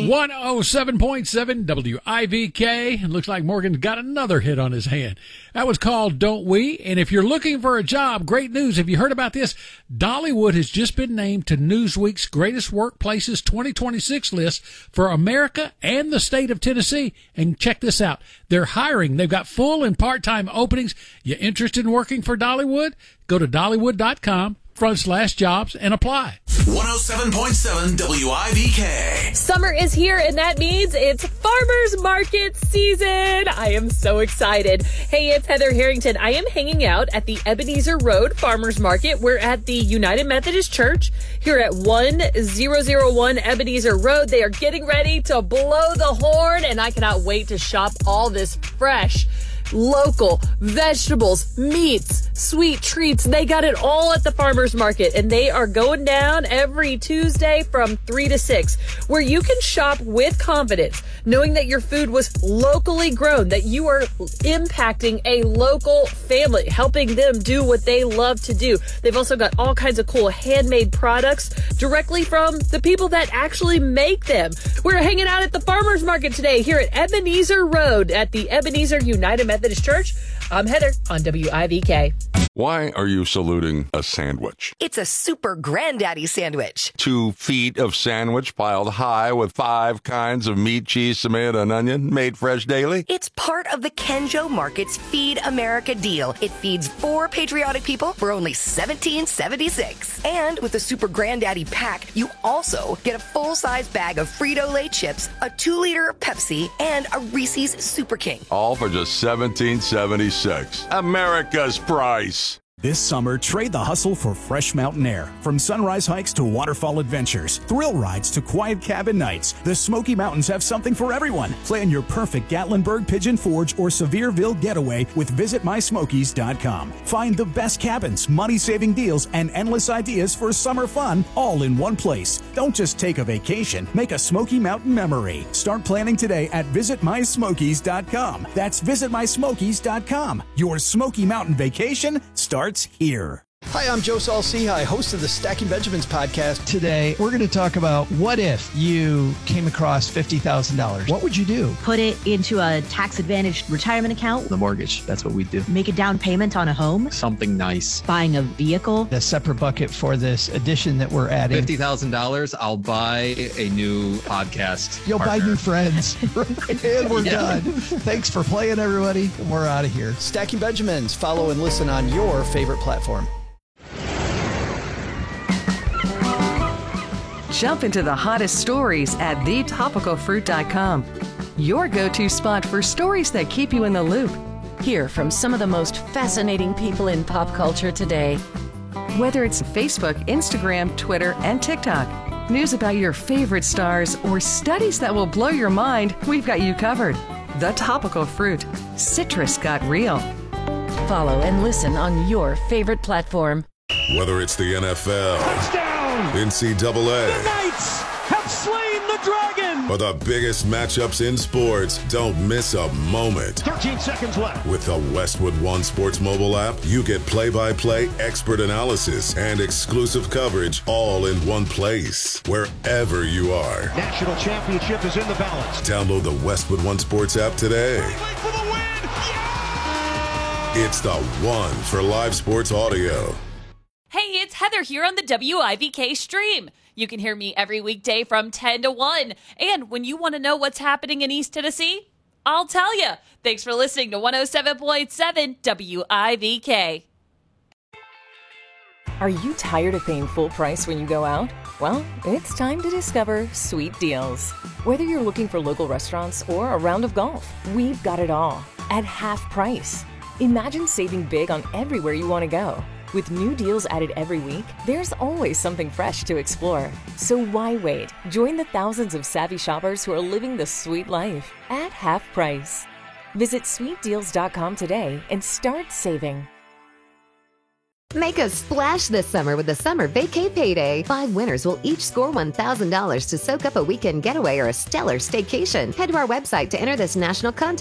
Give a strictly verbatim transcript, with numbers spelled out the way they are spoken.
Morty. one oh seven point seven W I V K. It looks like Morgan's got another hit on his hand. That was called Don't We? And if you're looking for a job, great news. Have you heard about this? Dollywood has just been named to Newsweek's Greatest Workplaces twenty twenty-six list for America and the state of Tennessee. And check this out. They're hiring. They've got full and part-time openings. You interested in working for Dollywood? Go to dollywood dot com front slash jobs and apply. one oh seven point seven W I V K. Summer is here, and that means it's farmers market season. I am so excited. Hey, it's Heather Harrington. I am hanging out at the Ebenezer Road Farmers Market. We're at the United Methodist Church here at one thousand one Ebenezer Road. They are getting ready to blow the horn, and I cannot wait to shop all this fresh local vegetables, meats, sweet treats. They got it all at the farmers market, and they are going down every Tuesday from three to six, where you can shop with confidence, knowing that your food was locally grown, that you are impacting a local family, helping them do what they love to do. They've also got all kinds of cool handmade products directly from the people that actually make them. We're hanging out at the farmers market today here at Ebenezer Road at the Ebenezer United Methodist Church. I'm Heather on W I V K. Why are you saluting a sandwich? It's a super granddaddy sandwich. Two feet of sandwich piled high with five kinds of meat, cheese, tomato, and onion made fresh daily? It's part of the Kenjo Market's Feed America deal. It feeds four patriotic people for only seventeen seventy-six. And with the super granddaddy pack, you also get a full-size bag of Frito-Lay chips, a two-liter Pepsi, and a Reese's Super King. All for just seventeen seventy-six. America's price. This summer, trade the hustle for fresh mountain air. From sunrise hikes to waterfall adventures, thrill rides to quiet cabin nights, the Smoky Mountains have something for everyone. Plan your perfect Gatlinburg, Pigeon Forge, or Sevierville getaway with visit my smokies dot com. Find the best cabins, money-saving deals, and endless ideas for summer fun all in one place. Don't just take a vacation, make a Smoky Mountain memory. Start planning today at visit my smokies dot com. That's visit my smokies dot com. Your Smoky Mountain vacation starts here. Hi, I'm Joe Saul-Sehy, host of the Stacking Benjamins podcast. Today, we're going to talk about what if you came across fifty thousand dollars. What would you do? Put it into a tax-advantaged retirement account. The mortgage, that's what we do. Make a down payment on a home. Something nice. Buying a vehicle. A separate bucket for this addition that we're adding. fifty thousand dollars, I'll buy a new podcast You'll partner. buy new friends. And we're Yeah. done. Thanks for playing, everybody. We're out of here. Stacking Benjamins. Follow and listen on your favorite platform. Jump into the hottest stories at the topical fruit dot com. Your go-to spot for stories that keep you in the loop. Hear from some of the most fascinating people in pop culture today. Whether it's Facebook, Instagram, Twitter, and TikTok, news about your favorite stars, or studies that will blow your mind, we've got you covered. The Topical Fruit. Citrus got real. Follow and listen on your favorite platform. Whether it's the N F L, touchdown, N C double A, the Knights have slain the dragon, or the biggest matchups in sports, don't miss a moment. thirteen seconds left. With the Westwood One Sports mobile app, you get play-by-play expert analysis and exclusive coverage all in one place, wherever you are. National championship is in the balance. Download the Westwood One Sports app today. For the win. Yeah! It's the one for live sports audio. Hey, it's Heather here on the W I V K stream. You can hear me every weekday from ten to one. And when you want to know what's happening in East Tennessee, I'll tell you. Thanks for listening to one oh seven point seven W I V K. Are you tired of paying full price when you go out? Well, it's time to discover Sweet Deals. Whether you're looking for local restaurants or a round of golf, we've got it all at half price. Imagine saving big on everywhere you want to go. With new deals added every week, there's always something fresh to explore. So why wait? Join the thousands of savvy shoppers who are living the sweet life at half price. Visit sweet deals dot com today and start saving. Make a splash this summer with the Summer Vacay Payday. Five winners will each score one thousand dollars to soak up a weekend getaway or a stellar staycation. Head to our website to enter this national contest